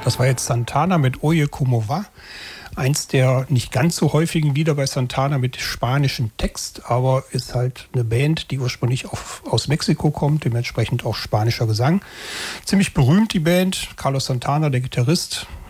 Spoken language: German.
Das war jetzt Santana mit Oye Como Va. Eins der nicht ganz so häufigen Lieder bei Santana mit spanischem Text, aber ist halt eine Band, die ursprünglich aus Mexiko kommt, dementsprechend auch spanischer Gesang. Ziemlich berühmt die Band. Carlos Santana, der Gitarrist,